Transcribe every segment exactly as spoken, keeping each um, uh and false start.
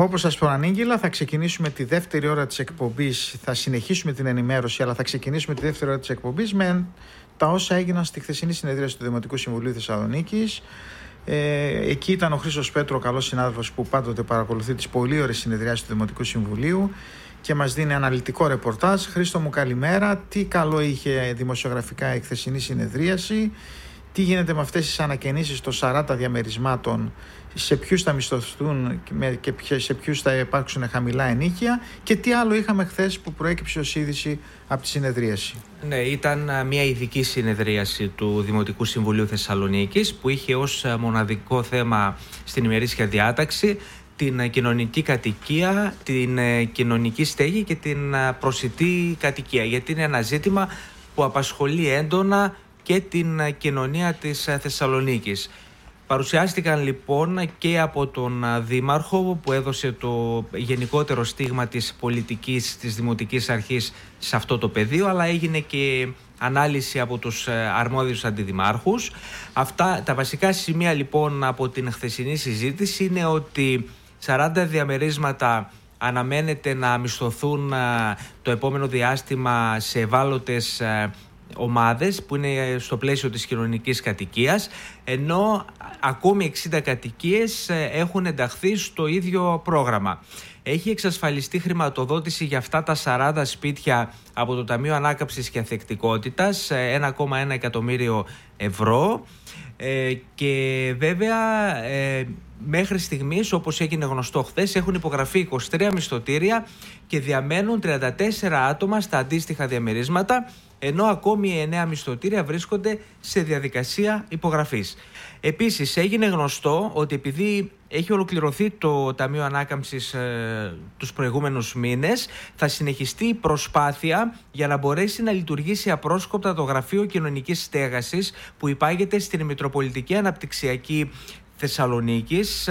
Όπως σας προανήγγειλα, θα ξεκινήσουμε τη δεύτερη ώρα της εκπομπής, θα συνεχίσουμε την ενημέρωση, αλλά θα ξεκινήσουμε τη δεύτερη ώρα της εκπομπής με τα όσα έγιναν στη χθεσινή συνεδρίαση του Δημοτικού Συμβουλίου Θεσσαλονίκης. Ε, εκεί ήταν ο Χρήστος Πέτρου, ο καλός συνάδελφος που πάντοτε παρακολουθεί τις πολύ ωραίες συνεδριάσεις του Δημοτικού Συμβουλίου και μας δίνει αναλυτικό ρεπορτάζ. Χρήστο μου, καλημέρα. Τι καλό είχε δημοσιογραφικά η χθεσινή συνεδρίαση, τι γίνεται με αυτές τις ανακαινήσεις των σαράντα διαμερισμάτων, σε ποιους θα μισθωθούν και σε ποιους θα υπάρξουν χαμηλά ενοίκια και τι άλλο είχαμε χθες που προέκυψε ως είδηση από τη συνεδρίαση. Ναι, ήταν μια ειδική συνεδρίαση του Δημοτικού Συμβουλίου Θεσσαλονίκης που είχε ως μοναδικό θέμα στην ημερήσια διάταξη την κοινωνική κατοικία, την κοινωνική στέγη και την προσιτή κατοικία, γιατί είναι ένα ζήτημα που απασχολεί έντονα και την κοινωνία της Θεσσαλονίκης. Παρουσιάστηκαν λοιπόν και από τον Δήμαρχο που έδωσε το γενικότερο στίγμα της πολιτικής της Δημοτικής Αρχής σε αυτό το πεδίο, αλλά έγινε και ανάλυση από τους αρμόδιους αντιδημάρχους. Αυτά τα βασικά σημεία λοιπόν από την χθεσινή συζήτηση είναι ότι σαράντα διαμερίσματα αναμένεται να μισθωθούν το επόμενο διάστημα σε ευάλωτες ομάδες που είναι στο πλαίσιο της κοινωνικής κατοικίας, ενώ ακόμη εξήντα κατοικίες έχουν ενταχθεί στο ίδιο πρόγραμμα. Έχει εξασφαλιστεί χρηματοδότηση για αυτά τα σαράντα σπίτια από το Ταμείο Ανάκαμψης και Ανθεκτικότητας, ένα κόμμα ένα εκατομμύριο ευρώ, ε, και βέβαια ε, μέχρι στιγμής, όπως έγινε γνωστό χθες, έχουν υπογραφεί είκοσι τρία μισθωτήρια και διαμένουν τριάντα τέσσερα άτομα στα αντίστοιχα διαμερίσματα, ενώ ακόμη εννέα μισθωτήρια βρίσκονται σε διαδικασία υπογραφής. Επίσης, έγινε γνωστό ότι επειδή έχει ολοκληρωθεί το Ταμείο Ανάκαμψης ε, τους προηγούμενους μήνες, θα συνεχιστεί η προσπάθεια για να μπορέσει να λειτουργήσει απρόσκοπτα το Γραφείο Κοινωνικής Στέγασης που υπάγεται στην Μητροπολιτική Αναπτυξιακή Θεσσαλονίκης.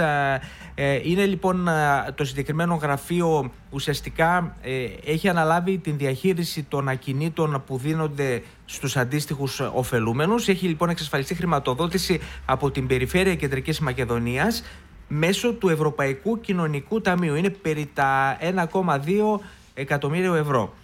Είναι λοιπόν το συγκεκριμένο γραφείο ουσιαστικά έχει αναλάβει την διαχείριση των ακινήτων που δίνονται στους αντίστοιχους ωφελούμενους. Έχει λοιπόν εξασφαλιστεί χρηματοδότηση από την Περιφέρεια Κεντρικής Μακεδονίας μέσω του Ευρωπαϊκού Κοινωνικού Ταμείου. Είναι περί τα ένα κόμμα δύο εκατομμύριο ευρώ.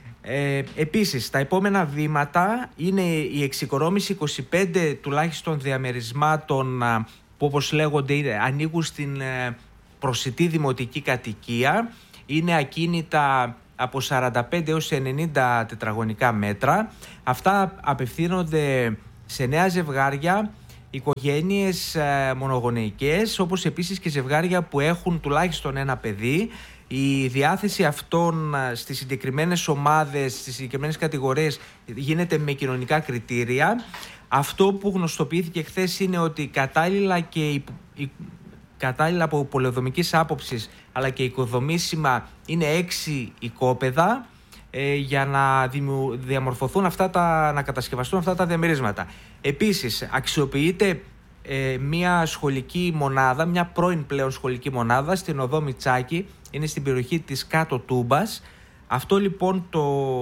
Ε, επίσης, τα επόμενα βήματα είναι η εξοικονόμηση είκοσι πέντε τουλάχιστον διαμερισμάτων που, όπως λέγονται, ανοίγουν στην προσιτή δημοτική κατοικία. Είναι ακίνητα από σαράντα πέντε έως ενενήντα τετραγωνικά μέτρα. Αυτά απευθύνονται σε νέα ζευγάρια, οικογένειες μονογονεϊκές, όπως επίσης και ζευγάρια που έχουν τουλάχιστον ένα παιδί. Η διάθεση αυτών στις συγκεκριμένες ομάδες, στις συγκεκριμένες κατηγορίες γίνεται με κοινωνικά κριτήρια. Αυτό που γνωστοποιήθηκε χθες είναι ότι κατάλληλα, και η, η, κατάλληλα από πολεοδομικής άποψης αλλά και οικοδομήσιμα είναι έξι οικόπεδα ε, για να δημιου, διαμορφωθούν αυτά τα, να κατασκευαστούν αυτά τα διαμερίσματα. Επίσης, αξιοποιείται ε, μια σχολική μονάδα, μια πρώην πλέον σχολική μονάδα στην οδό Μητσάκη, είναι στην περιοχή της Κάτω Τούμπας. Αυτό λοιπόν το,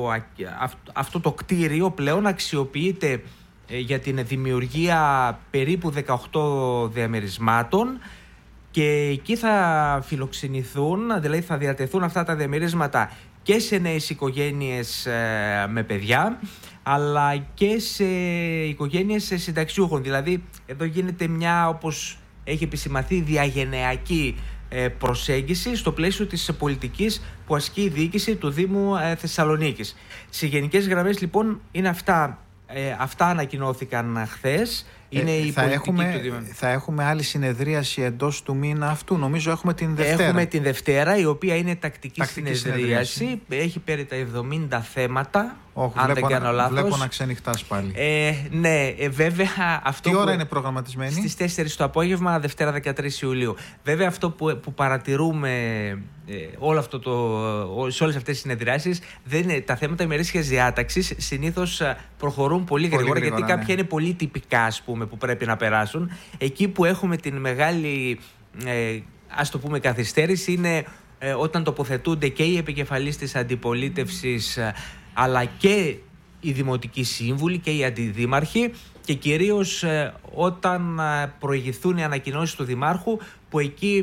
αυτό το κτίριο πλέον αξιοποιείται για την δημιουργία περίπου δεκαοκτώ διαμερισμάτων και εκεί θα φιλοξενηθούν, δηλαδή θα διατεθούν αυτά τα διαμερίσματα και σε νέες οικογένειες με παιδιά, αλλά και σε οικογένειες συνταξιούχων. Δηλαδή εδώ γίνεται μια, όπως έχει επισημαθεί, διαγενειακή προσέγγιση στο πλαίσιο της πολιτικής που ασκεί η διοίκηση του Δήμου Θεσσαλονίκης. Σε γενικές γραμμές λοιπόν είναι αυτά. Ε, αυτά ανακοινώθηκαν χθες. Είναι ε, η θα, έχουμε, θα έχουμε άλλη συνεδρίαση εντός του μήνα αυτού. Νομίζω έχουμε την Δευτέρα. Έχουμε την Δευτέρα, η οποία είναι τακτική, τακτική συνεδρίαση. συνεδρίαση. Έχει περί τα εβδομήντα θέματα. Όχι, αν βλέπω, δεν κάνω λάθος. Βλέπω να ξενυχτάς πάλι. Ε, ναι, ε, βέβαια. Αυτό Τι ώρα που, είναι προγραμματισμένη? Στις τέσσερις το απόγευμα, Δευτέρα δεκατρείς Ιουλίου. Βέβαια, αυτό που, που παρατηρούμε ε, όλο αυτό το, σε όλες αυτές τις συνεδριάσεις, δεν είναι, τα θέματα ημερήσιας διάταξης συνήθως προχωρούν πολύ, πολύ γρήγορα, γιατί ναι. κάποια είναι πολύ τυπικά, ας πούμε, που πρέπει να περάσουν. Εκεί που έχουμε την μεγάλη, ε, ας το πούμε, καθυστέρηση είναι ε, όταν τοποθετούνται και οι επικεφαλείς της αντιπολίτευσης, ε, αλλά και οι δημοτικοί σύμβουλοι και οι αντιδήμαρχοι, και κυρίως ε, όταν ε, προηγηθούν οι ανακοινώσεις του Δημάρχου, που εκεί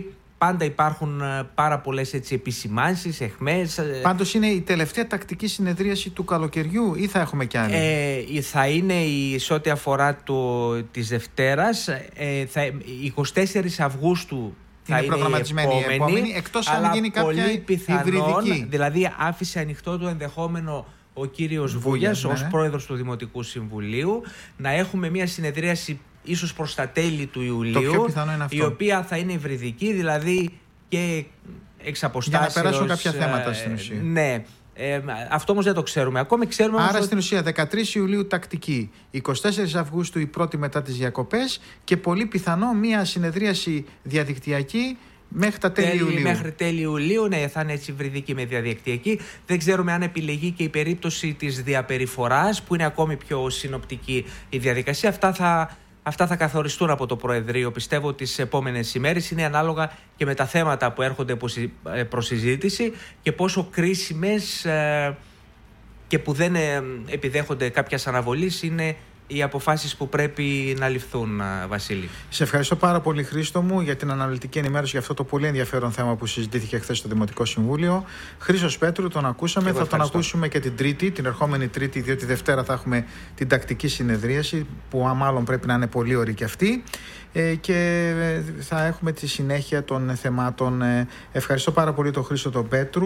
πάντα υπάρχουν πάρα πολλές επισημάνσεις, αιχμές. Πάντως είναι η τελευταία τακτική συνεδρίαση του καλοκαιριού ή θα έχουμε κι άλλη? Ε, θα είναι η, σε ό,τι αφορά το, της Δευτέρας, ε, θα, εικοστή τέταρτη Αυγούστου θα είναι, είναι προγραμματισμένη η επόμενη, επόμενη, εκτός αν γίνει κάποια υβριδική. Δηλαδή άφησε ανοιχτό το ενδεχόμενο ο κύριος Βούγιας, ναι, ως πρόεδρος του Δημοτικού Συμβουλίου, να έχουμε μια συνεδρίαση ίσως προς τα τέλη του Ιουλίου, η οποία θα είναι υβριδική, δηλαδή και εξ αποστάσεως. Για να περάσουν κάποια θέματα στην ουσία. Ναι. Ε, αυτό όμως δεν το ξέρουμε ακόμη. Ξέρουμε Άρα όμως στην ουσία δεκατρείς Ιουλίου τακτική, εικοστή τέταρτη Αυγούστου η πρώτη μετά τις διακοπές και πολύ πιθανό μια συνεδρίαση διαδικτυακή μέχρι τα τέλη, τέλη Ιουλίου. Μέχρι τέλη Ιουλίου, ναι, θα είναι έτσι υβριδική με διαδικτυακή. Δεν ξέρουμε αν επιλεγεί και η περίπτωση της διαπεριφοράς, που είναι ακόμη πιο συνοπτική η διαδικασία. Αυτά θα, αυτά θα καθοριστούν από το Προεδρείο. Πιστεύω ότι τις επόμενες ημέρες είναι ανάλογα και με τα θέματα που έρχονται προς συζήτηση και πόσο κρίσιμες ε, και που δεν ε, επιδέχονται κάποιας αναβολής είναι οι αποφάσεις που πρέπει να ληφθούν, Βασίλη. Σε ευχαριστώ πάρα πολύ, Χρήστο μου, για την αναλυτική ενημέρωση για αυτό το πολύ ενδιαφέρον θέμα που συζητήθηκε χθες στο Δημοτικό Συμβούλιο. Χρήστος Πέτρου, τον ακούσαμε. Θα τον ακούσουμε και την Τρίτη, την ερχόμενη Τρίτη, διότι Δευτέρα θα έχουμε την τακτική συνεδρίαση, που μάλλον πρέπει να είναι πολύ ωραία και αυτή. Ε, και θα έχουμε τη συνέχεια των θεμάτων. Ευχαριστώ πάρα πολύ τον Χρήστο τον Πέτρου.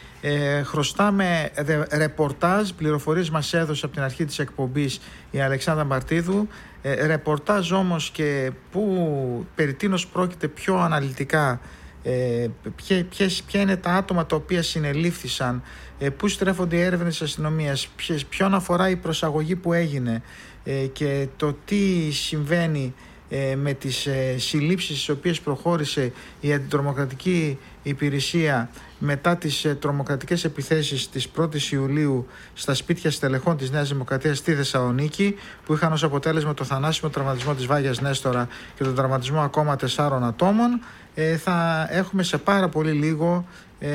Ε, χρωστάμε ρεπορτάζ, πληροφορίες μας έδωσε από την αρχή της εκπομπής η Αλεξάνδρα Μπαρτίδου. Ε, ρεπορτάζ όμως και που περί τίνος πρόκειται πιο αναλυτικά, ε, ποια, ποιες, ποια είναι τα άτομα τα οποία συνελήφθησαν, ε, πού στρέφονται οι έρευνες της αστυνομίας, ποιον αφορά η προσαγωγή που έγινε, ε, και το τι συμβαίνει ε, με τις ε, συλλήψεις τις οποίες προχώρησε η Αντιτρομοκρατική Υπηρεσία μετά τις ε, τρομοκρατικές επιθέσεις της πρώτης Ιουλίου στα σπίτια στελεχών της Νέας Δημοκρατίας στη Θεσσαλονίκη, που είχαν ως αποτέλεσμα το θανάσιμο τραυματισμό της Βάγιας Νέστορα και τον τραυματισμό ακόμα τεσσάρων ατόμων. Ε, θα έχουμε σε πάρα πολύ λίγο ε,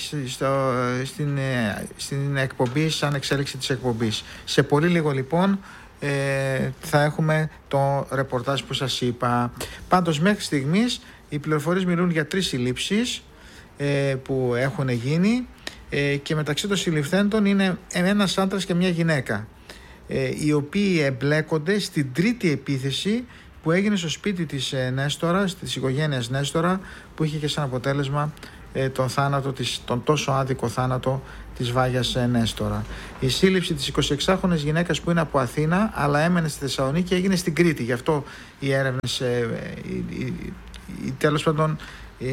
στο, στην, ε, στην εκπομπή, σαν εξέλιξη της εκπομπής. Σε πολύ λίγο λοιπόν ε, θα έχουμε το ρεπορτάζ που σας είπα. Πάντως μέχρι στιγμής οι πληροφορίες μιλούν για τρεις συλλήψεις ε, που έχουν γίνει, ε, και μεταξύ των συλληφθέντων είναι ένας άντρας και μια γυναίκα, ε, οι οποίοι εμπλέκονται στην τρίτη επίθεση που έγινε στο σπίτι της ε, Νέστορα, της οικογένειας Νέστορα, που είχε και σαν αποτέλεσμα ε, τον, θάνατο της, τον τόσο άδικο θάνατο της Βάγιας ε, Νέστορα. Η σύλληψη της εικοσιεξάχρονης γυναίκας που είναι από Αθήνα αλλά έμενε στη Θεσσαλονίκη έγινε στην Κρήτη. Γι' αυτό οι έρευνες, ε, ε, ε, ε, τέλος πάντων οι,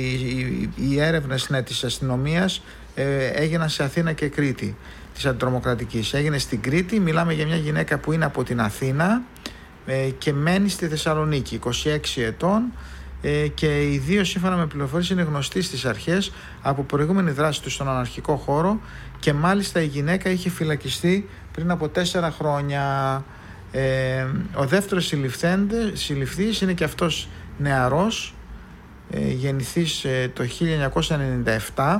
οι, οι έρευνες ναι, της αστυνομίας ε, έγιναν σε Αθήνα και Κρήτη, της αντιτρομοκρατικής. Έγινε στην Κρήτη. Μιλάμε για μια γυναίκα που είναι από την Αθήνα ε, και μένει στη Θεσσαλονίκη, είκοσι έξι ετών, ε, και οι δύο, σύμφωνα με πληροφορίες, είναι γνωστοί στις αρχές από προηγούμενη δράση του στον αναρχικό χώρο, και μάλιστα η γυναίκα είχε φυλακιστεί πριν από τέσσερα χρόνια. Ε, ο δεύτερος συλληφθής είναι και αυτός νεαρός, ε, γεννηθής ε, το χίλια εννιακόσια ενενήντα επτά,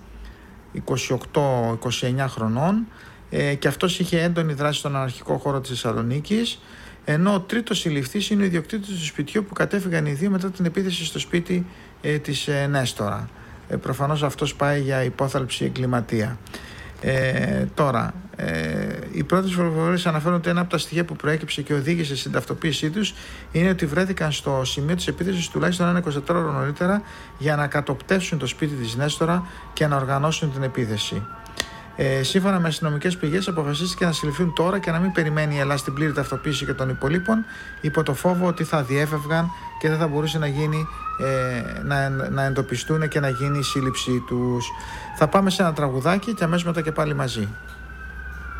είκοσι οκτώ είκοσι εννιά χρονών, ε, και αυτός είχε έντονη δράση στον αναρχικό χώρο της Θεσσαλονίκης, ενώ ο τρίτος συλληφθής είναι ο ιδιοκτήτης του σπιτιού που κατέφυγαν οι δύο μετά την επίθεση στο σπίτι ε, της ε, Νέστορα. Ε, προφανώς αυτός πάει για υπόθαλψη εγκληματία. Ε, τώρα, ε, οι πρώτες πληροφορίες αναφέρουν ότι ένα από τα στοιχεία που προέκυψε και οδήγησε στην ταυτοποίησή τους είναι ότι βρέθηκαν στο σημείο της επίθεσης τουλάχιστον ένα εικοσιτετράωρο ώρα νωρίτερα για να κατοπτεύσουν το σπίτι της Νέστορα και να οργανώσουν την επίθεση. Ε, σύμφωνα με αστυνομικές πηγές, αποφασίστηκε να συλληφθούν τώρα και να μην περιμένει η Ελλάδα στην πλήρη ταυτοποίηση και των υπολείπων, υπό το φόβο ότι θα διέφευγαν και δεν θα μπορούσε να, γίνει, ε, να, να εντοπιστούν και να γίνει η σύλληψή τους. Θα πάμε σε ένα τραγουδάκι και αμέσως μετά και πάλι μαζί.